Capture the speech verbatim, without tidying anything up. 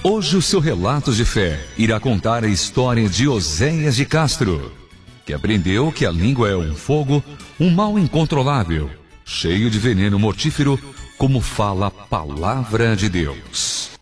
Hoje o seu relato de fé irá contar a história de Oséias de Castro, que aprendeu que a língua é um fogo, um mal incontrolável, cheio de veneno mortífero, como fala a palavra de Deus.